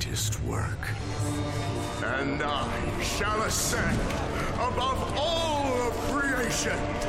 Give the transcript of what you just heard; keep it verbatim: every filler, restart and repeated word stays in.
greatest work. And I shall ascend above all of creation